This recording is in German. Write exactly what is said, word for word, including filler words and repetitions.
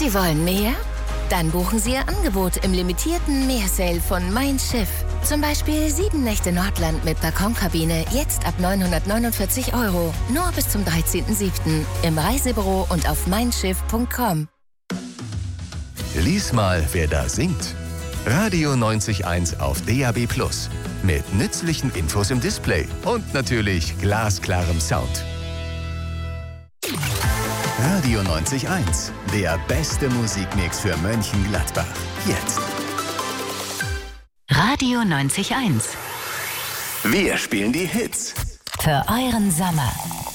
Sie wollen mehr? Dann buchen Sie Ihr Angebot im limitierten Meersale von Mein Schiff. Zum Beispiel sieben Nächte Nordland mit Balkonkabine, jetzt ab neunhundertneunundvierzig Euro. Nur bis zum dreizehnten siebten im Reisebüro und auf mein schiff punkt com. Lies mal, wer da singt. Radio neunzig Komma eins auf D A B plus. Mit nützlichen Infos im Display und natürlich glasklarem Sound. Radio neunzig Komma eins, der beste Musikmix für Mönchengladbach. Jetzt. Radio neunzig Komma eins. Wir spielen die Hits. Für euren Sommer.